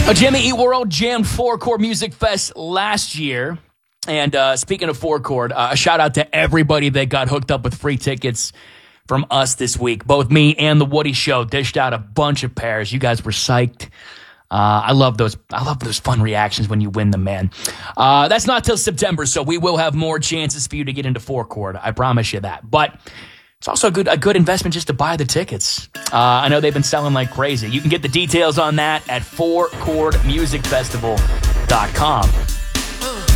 Jimmy Eat World jammed Four Chord Music Fest last year. And speaking of Four Chord, a shout out to everybody that got hooked up with free tickets from us this week. Both me and The Woody Show dished out a bunch of pairs. You guys were psyched. I love those fun reactions when you win them, man. That's not till September, so we will have more chances for you to get into Four Chord. I promise you that. But it's also a good investment just to buy the tickets. I know they've been selling like crazy. You can get the details on that at fourchordmusicfestival.com.